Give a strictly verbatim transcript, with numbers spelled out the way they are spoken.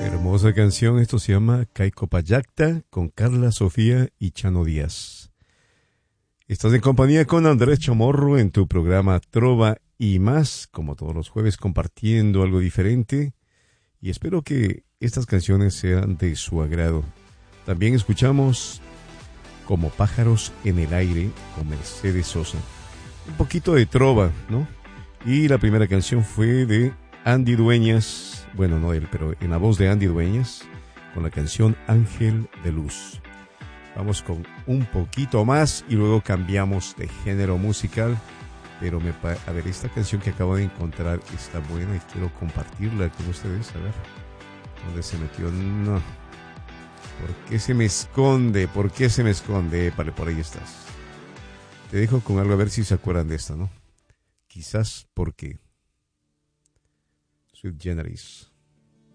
Hermosa canción, esto se llama Caicopayacta con Carla Sofía y Chano Díaz. Estás en compañía con Andrés Chamorro en tu programa Trova y Más, como todos los jueves compartiendo algo diferente, y espero que estas canciones sean de su agrado. También escuchamos Como pájaros en el aire con Mercedes Sosa. Un poquito de trova, ¿no? Y la primera canción fue de Andy Dueñas, bueno, no él, pero en la voz de Andy Dueñas, con la canción Ángel de Luz. Vamos con un poquito más y luego cambiamos de género musical. Pero me pa- a ver, esta canción que acabo de encontrar está buena y quiero compartirla con ustedes. A ver, ¿dónde se metió? No. ¿Por qué se me esconde? ¿Por qué se me esconde? Vale, por ahí estás. Te dejo con algo a ver si se acuerdan de esta, ¿no? Quizás porque Sweet Generis.